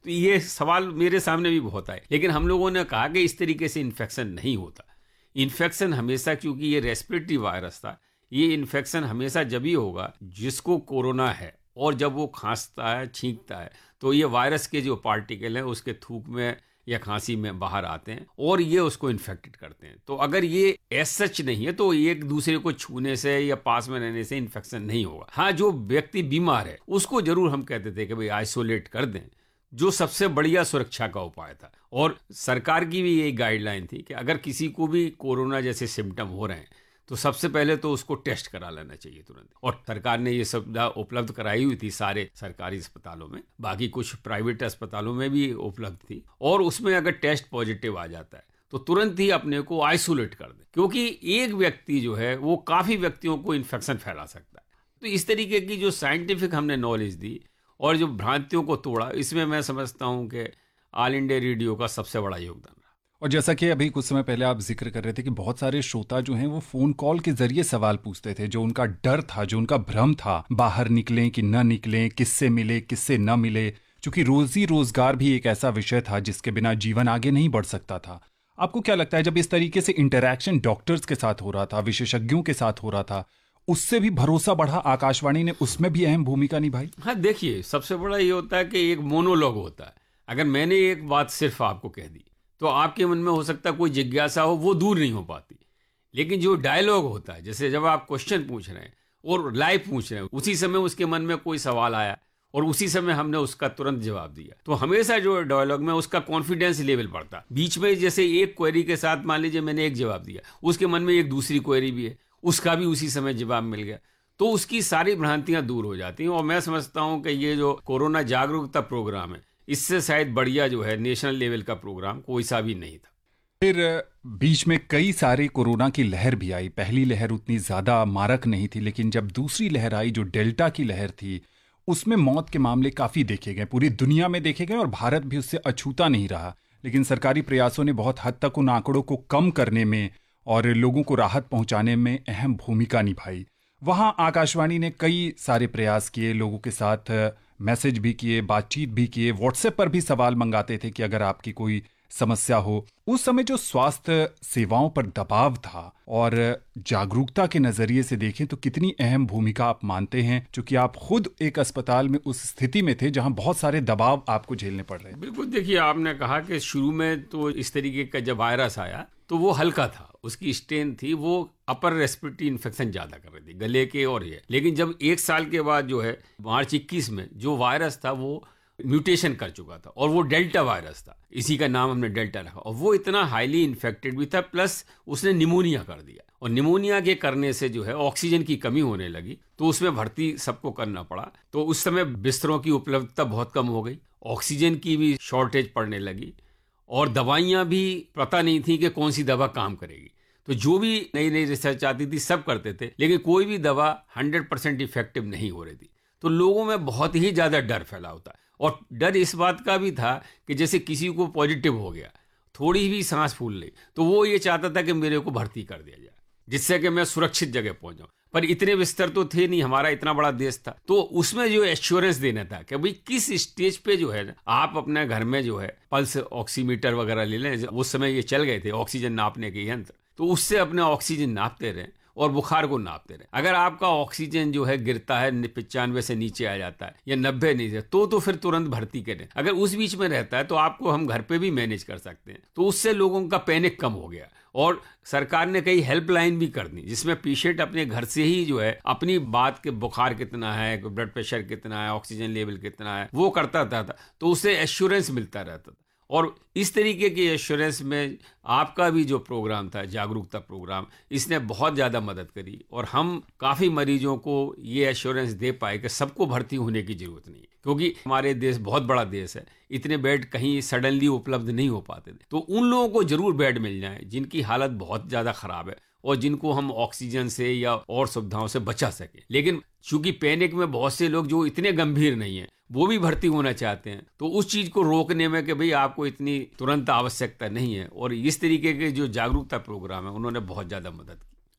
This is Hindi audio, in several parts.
तो ये सवाल मेरे सामने भी बहुत आए, लेकिन हम लोगों ने कहा कि इस तरीके से इन्फेक्शन नहीं होता। इन्फेक्शन हमेशा, क्योंकि ये रेस्पिरेटरी वायरस था, ये इन्फेक्शन हमेशा जब ही होगा जिसको कोरोना है, और जब वो खांसता है, छींकता है, तो ये वायरस के जो पार्टिकल हैं उसके थूक में या खांसी में बाहर आते हैं और ये उसको इन्फेक्टेड करते हैं। तो अगर ये एज सच नहीं है तो एक दूसरे को छूने से या पास में रहने से इन्फेक्शन नहीं होगा। हाँ, जो व्यक्ति बीमार है उसको जरूर हम कहते थे कि भाई आइसोलेट कर दें, जो सबसे बढ़िया सुरक्षा का उपाय था। और सरकार की भी यही गाइडलाइन थी कि अगर किसी को भी कोरोना जैसे सिम्टम हो रहे हैं तो सबसे पहले तो उसको टेस्ट करा लेना चाहिए तुरंत। और सरकार ने ये सुविधा उपलब्ध कराई हुई थी सारे सरकारी अस्पतालों में, बाकी कुछ प्राइवेट अस्पतालों में भी उपलब्ध थी। और उसमें अगर टेस्ट पॉजिटिव आ जाता है तो तुरंत ही अपने को आइसोलेट कर दें, क्योंकि एक व्यक्ति जो है वो काफी व्यक्तियों को इन्फेक्शन फैला सकता है। तो इस तरीके की जो साइंटिफिक हमने नॉलेज दी और जो भ्रांतियों को तोड़ा, इसमें मैं समझता हूं कि ऑल इंडिया रेडियो का सबसे बड़ा योगदान रहा। और जैसा कि अभी कुछ समय पहले आप जिक्र कर रहे थे कि बहुत सारे श्रोता जो हैं वो फोन कॉल के जरिए सवाल पूछते थे, जो उनका डर था, जो उनका भ्रम था, बाहर निकलें कि न निकलें, किससे मिले किससे न मिले, क्योंकि रोजी रोजगार भी एक ऐसा विषय था जिसके बिना जीवन आगे नहीं बढ़ सकता था। आपको क्या लगता है, जब इस तरीके से इंटरैक्शन डॉक्टर्स के साथ हो रहा था, विशेषज्ञों के साथ हो रहा था, उससे भी भरोसा बढ़ा? आकाशवाणी ने उसमें भी अहम भूमिका निभाई? हाँ, देखिए, सबसे बड़ा ये होता है कि एक मोनोलॉग होता है। अगर मैंने एक बात सिर्फ आपको कह दी तो आपके मन में हो सकता है कोई जिज्ञासा हो, वो दूर नहीं हो पाती। लेकिन जो डायलॉग होता है, जैसे जब आप क्वेश्चन पूछ रहे हैं और लाइव पूछ रहे हैं, उसी समय उसके मन में कोई सवाल आया और उसी समय हमने उसका तुरंत जवाब दिया, तो हमेशा जो डायलॉग में उसका कॉन्फिडेंस लेवल बढ़ता है। बीच में जैसे एक क्वेरी के साथ मान लीजिए मैंने एक जवाब दिया, उसके मन में एक दूसरी क्वेरी भी है, उसका भी उसी समय जवाब मिल गया, तो उसकी सारी भ्रांतियां दूर हो जाती हैं। और मैं समझता हूं कि ये जो कोरोना जागरूकता प्रोग्राम है, इससे शायद बढ़िया जो है नेशनल लेवल का प्रोग्राम कोई सा भी नहीं था। फिर बीच में कई सारे कोरोना की लहर भी आई। पहली लहर उतनी ज्यादा मारक नहीं थी, लेकिन जब दूसरी लहर आई, जो डेल्टा की लहर थी, उसमें मौत के मामले काफी देखे गए, पूरी दुनिया में देखे गए और भारत भी उससे अछूता नहीं रहा। लेकिन सरकारी प्रयासों ने बहुत हद तक उन आंकड़ों को कम करने में और लोगों को राहत पहुंचाने में अहम भूमिका निभाई। वहां आकाशवाणी ने कई सारे प्रयास किए, लोगों के साथ मैसेज भी किए, बातचीत भी किए, व्हाट्सएप पर भी सवाल मंगाते थे कि अगर आपकी कोई समस्या हो। उस समय जो स्वास्थ्य सेवाओं पर दबाव था और जागरूकता के नजरिए से देखें तो कितनी अहम भूमिका आप मानते हैं, क्योंकि आप खुद एक अस्पताल में उस स्थिति में थे जहां बहुत सारे दबाव आपको झेलने पड़ रहे थे? बिल्कुल, देखिए, आपने कहा कि शुरू में तो इस तरीके का जब वायरस आया तो वो हल्का था, उसकी स्ट्रेन थी, वो अपर रेस्पिरेटरी इन्फेक्शन ज्यादा कर रही थी गले के और ये। लेकिन जब एक साल के बाद जो है मार्च 21 में जो वायरस था वो म्यूटेशन कर चुका था और वो डेल्टा वायरस था, इसी का नाम हमने डेल्टा रखा, और वो इतना हाईली इन्फेक्टेड भी था, प्लस उसने निमोनिया कर दिया। और निमोनिया के करने से जो है ऑक्सीजन की कमी होने लगी, तो उसमें भर्ती सबको करना पड़ा। तो उस समय बिस्तरों की उपलब्धता बहुत कम हो गई, ऑक्सीजन की भी शॉर्टेज पड़ने लगी, और दवाइयां भी पता नहीं थी कि कौन सी दवा काम करेगी। तो जो भी नई नई रिसर्च आती थी सब करते थे, लेकिन कोई भी दवा 100% इफेक्टिव नहीं हो रही थी। तो लोगों में बहुत ही ज्यादा डर फैला होता, और डर इस बात का भी था कि जैसे किसी को पॉजिटिव हो गया, थोड़ी भी सांस फूल ली, तो वो ये चाहता था कि मेरे को भर्ती कर दिया जाए, जिससे कि मैं सुरक्षित जगह पहुंच जाऊं। पर इतने बिस्तर तो थे नहीं, हमारा इतना बड़ा देश था, तो उसमें जो एश्योरेंस देना था कि भाई किस स्टेज पे जो है आप अपने घर में जो है पल्स ऑक्सीमीटर वगैरह ले लें, उस समय ये चल गए थे ऑक्सीजन नापने के यंत्र, तो उससे अपने ऑक्सीजन नापते रहे और बुखार को नापते रहे। अगर आपका ऑक्सीजन जो है गिरता है 95 से नीचे आ जाता है या 90 नीचे, तो फिर तुरंत भर्ती करें। अगर उस बीच में रहता है तो आपको हम घर पे भी मैनेज कर सकते हैं। तो उससे लोगों का पैनिक कम हो गया, और सरकार ने कई हेल्पलाइन भी कर दी, जिसमें पेशेंट अपने घर से ही जो है अपनी बात के बुखार कितना है, ब्लड प्रेशर कितना है, ऑक्सीजन लेवल कितना है, वो करता था। तो उससे एश्योरेंस मिलता रहता था। और इस तरीके की एश्योरेंस में आपका भी जो प्रोग्राम था, जागरूकता प्रोग्राम, इसने बहुत ज़्यादा मदद करी, और हम काफ़ी मरीजों को ये एश्योरेंस दे पाए कि सबको भर्ती होने की ज़रूरत नहीं है, क्योंकि हमारे देश बहुत बड़ा देश है, इतने बेड कहीं सडनली उपलब्ध नहीं हो पाते थे। तो उन लोगों को ज़रूर बेड मिल जाए जिनकी हालत बहुत ज़्यादा ख़राब है और जिनको हम ऑक्सीजन से या और सुविधाओं से बचा सके। लेकिन चूंकि पैनिक में बहुत से लोग जो इतने गंभीर नहीं है वो भी भर्ती होना चाहते हैं, तो उस चीज को रोकने में कि भाई आपको इतनी तुरंत आवश्यकता नहीं है, और इस तरीके के जो जागरूकता प्रोग्राम है उन्होंने बहुत ज्यादा मदद की।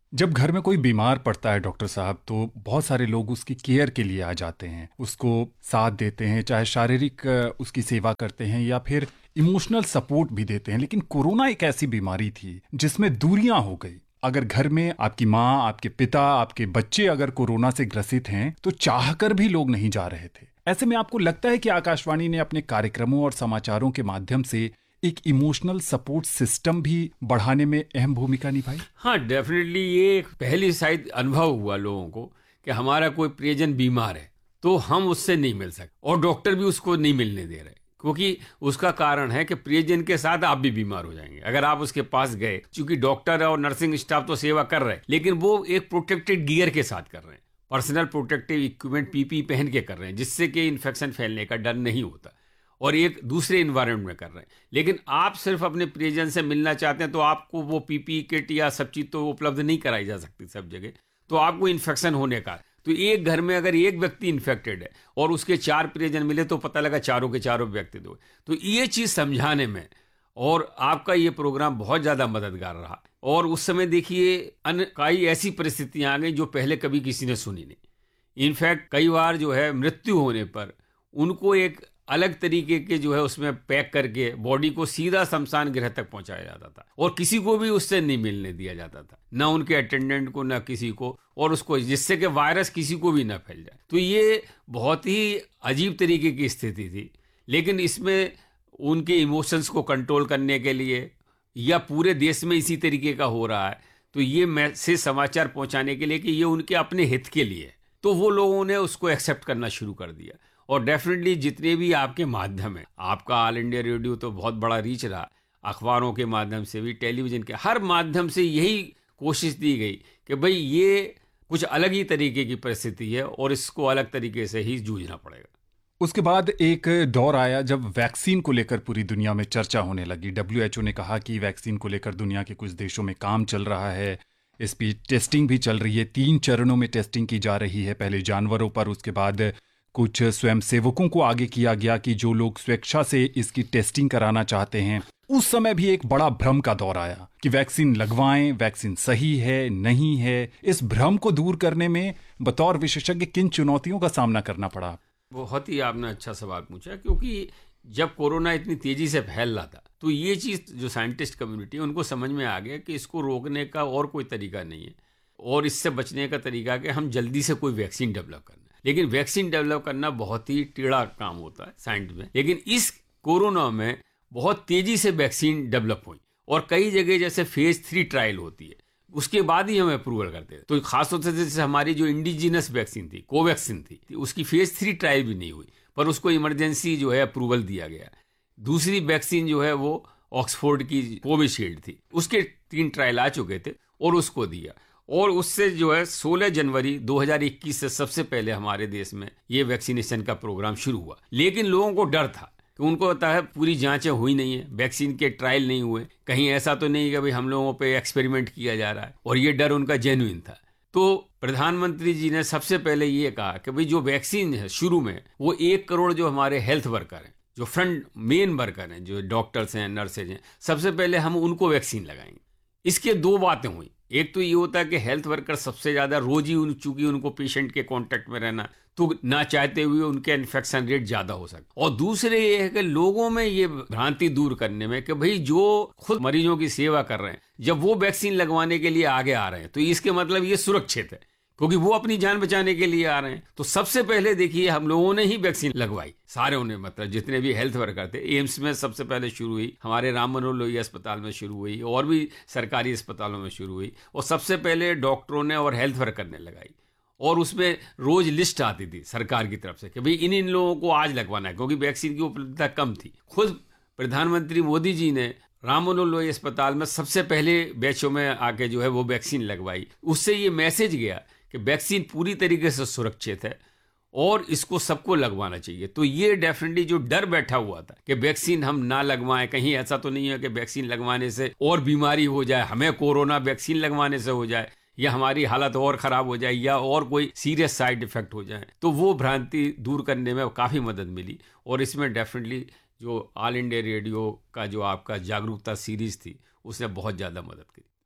जब घर में कोई बीमार पड़ता है डॉक्टर साहब, तो बहुत सारे लोग उसकी केयर के लिए आ जाते हैं, उसको साथ देते हैं, चाहे शारीरिक उसकी सेवा करते हैं या फिर इमोशनल सपोर्ट भी देते हैं। लेकिन कोरोना एक ऐसी बीमारी थी जिसमें दूरियां हो गई। अगर घर में आपकी माँ, आपके पिता, आपके बच्चे अगर कोरोना से ग्रसित हैं तो चाहकर भी लोग नहीं जा रहे थे। ऐसे में आपको लगता है कि आकाशवाणी ने अपने कार्यक्रमों और समाचारों के माध्यम से एक इमोशनल सपोर्ट सिस्टम भी बढ़ाने में अहम भूमिका निभाई? हाँ, डेफिनेटली ये एक पहली शायद अनुभव हुआ लोगों को कि हमारा कोई प्रियजन बीमार है तो हम उससे नहीं मिल सकते, और डॉक्टर भी उसको नहीं मिलने दे रहे, क्योंकि उसका कारण है कि प्रियजन के साथ आप भी बीमार हो जाएंगे अगर आप उसके पास गए। क्योंकि डॉक्टर और नर्सिंग स्टाफ तो सेवा कर रहे हैं, लेकिन वो एक प्रोटेक्टेड गियर के साथ कर रहे हैं, पर्सनल प्रोटेक्टिव इक्विपमेंट पीपी पहन के कर रहे हैं, जिससे कि इन्फेक्शन फैलने का डर नहीं होता, और एक दूसरे इन्वायरमेंट में कर रहे हैं। लेकिन आप सिर्फ अपने प्रियजन से मिलना चाहते हैं तो आपको वो पीपी किट या सब चीज़ तो उपलब्ध नहीं कराई जा सकती सब जगह, तो आपको इन्फेक्शन होने का। तो एक घर में अगर एक व्यक्ति इन्फेक्टेड है और उसके 4 प्रियजन मिले तो पता लगा चारों के चारों व्यक्ति दो। तो ये चीज़ समझाने में और आपका ये प्रोग्राम बहुत ज़्यादा मददगार रहा। और उस समय देखिए कई ऐसी परिस्थितियाँ आ गई जो पहले कभी किसी ने सुनी नहीं। इनफैक्ट कई बार जो है मृत्यु होने पर उनको एक अलग तरीके के जो है उसमें पैक करके बॉडी को सीधा शमशान गृह तक पहुंचाया जाता था, और किसी को भी उससे नहीं मिलने दिया जाता था, ना उनके अटेंडेंट को ना किसी को, और उसको जिससे कि वायरस किसी को भी ना फैल जाए। तो ये बहुत ही अजीब तरीके की स्थिति थी। लेकिन इसमें उनके इमोशंस को कंट्रोल करने के लिए या पूरे देश में इसी तरीके का हो रहा है तो ये मैसेज समाचार पहुंचाने के लिए कि ये उनके अपने हित के लिए, तो वो लोगों ने उसको एक्सेप्ट करना शुरू कर दिया। और डेफिनेटली जितने भी आपके माध्यम है, आपका ऑल इंडिया रेडियो तो बहुत बड़ा रीच रहा, अखबारों के माध्यम से भी, टेलीविजन के हर माध्यम से यही कोशिश दी गई कि भाई ये कुछ अलग ही तरीके की परिस्थिति है और इसको अलग तरीके से ही जूझना पड़ेगा। उसके बाद एक दौर आया जब वैक्सीन को लेकर पूरी दुनिया में चर्चा होने लगी। WHO ने कहा कि वैक्सीन को लेकर दुनिया के कुछ देशों में काम चल रहा है, इस पर टेस्टिंग भी चल रही है, 3 चरणों में टेस्टिंग की जा रही है, पहले जानवरों पर, उसके बाद कुछ स्वयंसेवकों को आगे किया गया कि जो लोग स्वेच्छा से इसकी टेस्टिंग कराना चाहते हैं। उस समय भी एक बड़ा भ्रम का दौर आया कि वैक्सीन लगवाएं, वैक्सीन सही है नहीं है। इस भ्रम को दूर करने में बतौर विशेषज्ञ किन चुनौतियों का सामना करना पड़ा? बहुत ही आपने अच्छा सवाल पूछा, क्योंकि जब कोरोना इतनी तेजी से फैल रहा था तो ये चीज़ जो साइंटिस्ट कम्युनिटी उनको समझ में आ गया कि इसको रोकने का और कोई तरीका नहीं है, और इससे बचने का तरीका कि हम जल्दी से कोई वैक्सीन डेवलप करना। लेकिन वैक्सीन डेवलप करना बहुत ही टेढ़ा काम होता है साइंस में। लेकिन इस कोरोना में बहुत तेजी से वैक्सीन डेवलप हुई, और कई जगह जैसे फेज 3 ट्रायल होती है उसके बाद ही हम अप्रूवल करते हैं। तो खासतौर से जैसे हमारी जो इंडिजिनस वैक्सीन थी, कोवैक्सीन थी, उसकी फेज 3 ट्रायल भी नहीं हुई, पर उसको इमरजेंसी जो है अप्रूवल दिया गया। दूसरी वैक्सीन जो है वो ऑक्सफोर्ड की कोविशील्ड थी, उसके 3 ट्रायल आ चुके थे और उसको दिया, और उससे जो है 16 जनवरी 2021 से सबसे पहले हमारे देश में ये वैक्सीनेशन का प्रोग्राम शुरू हुआ। लेकिन लोगों को डर था कि उनको पता है पूरी जांचें हुई नहीं है, वैक्सीन के ट्रायल नहीं हुए, कहीं ऐसा तो नहीं कि भाई हम लोगों पे एक्सपेरिमेंट किया जा रहा है, और ये डर उनका जेन्युइन था। तो प्रधानमंत्री जी ने सबसे पहले ये कहा कि भाई जो वैक्सीन है शुरू में वो 1 करोड़ जो हमारे हेल्थ वर्कर हैं, जो फ्रंट मेन वर्कर हैं, जो डॉक्टर्स हैं, नर्सेज हैं, सबसे पहले हम उनको वैक्सीन लगाएंगे। इसके 2 बातें हुई। एक तो ये होता है कि हेल्थ वर्कर सबसे ज़्यादा रोज ही चूंकि उनको पेशेंट के कांटेक्ट में रहना, तो ना चाहते हुए उनके इन्फेक्शन रेट ज़्यादा हो सकता। और दूसरे ये है कि लोगों में ये भ्रांति दूर करने में कि भाई जो खुद मरीजों की सेवा कर रहे हैं, जब वो वैक्सीन लगवाने के लिए आगे आ रहे हैं तो इसके मतलब ये सुरक्षित है, क्योंकि वो अपनी जान बचाने के लिए आ रहे हैं। तो सबसे पहले देखिए हम लोगों ने ही वैक्सीन लगवाई, सारे ने, मतलब जितने भी हेल्थ वर्कर थे। एम्स में सबसे पहले शुरू हुई, हमारे राम मनोहर लोहिया अस्पताल में शुरू हुई, और भी सरकारी अस्पतालों में शुरू हुई, और सबसे पहले डॉक्टरों ने और हेल्थ वर्कर ने लगाई। और उसमें रोज लिस्ट आती थी सरकार की तरफ से कि भाई इन लोगों को आज लगवाना है, क्योंकि वैक्सीन की उपलब्धता कम थी। खुद प्रधानमंत्री मोदी जी ने राम मनोहर लोहिया अस्पताल में सबसे पहले बैचों में आके जो है वो वैक्सीन लगवाई। उससे ये मैसेज गया कि वैक्सीन पूरी तरीके से सुरक्षित है और इसको सबको लगवाना चाहिए। तो ये डेफिनेटली जो डर बैठा हुआ था कि वैक्सीन हम ना लगवाएं, कहीं ऐसा तो नहीं है कि वैक्सीन लगवाने से और बीमारी हो जाए, हमें कोरोना वैक्सीन लगवाने से हो जाए, या हमारी हालत और ख़राब हो जाए, या और कोई सीरियस साइड इफ़ेक्ट हो जाए। तो वो भ्रांति दूर करने में काफ़ी मदद मिली, और इसमें डेफिनेटली जो ऑल इंडिया रेडियो का जो आपका जागरूकता सीरीज़ थी उसने बहुत ज़्यादा मदद की।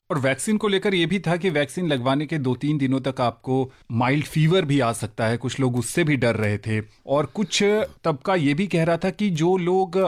और वैक्सीन को लेकर यह भी था कि वैक्सीन लगवाने के 2-3 दिनों तक आपको माइल्ड फीवर भी आ सकता है, कुछ लोग उससे भी डर रहे थे। और कुछ तबका ये भी कह रहा था कि जो लोग